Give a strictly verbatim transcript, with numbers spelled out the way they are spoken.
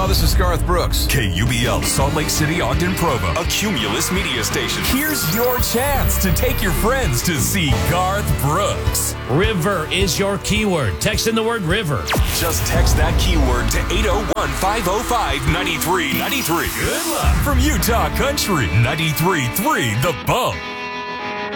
Utah, this is Garth Brooks. K U B L, Salt Lake City, Ogden, Provo, a Cumulus media station. Here's your chance to take your friends to see Garth Brooks. River is your keyword. Text in the word river. Just text that keyword to eight oh one, five oh five, nine three nine three. Good luck from Utah Country ninety-three point three The Bump.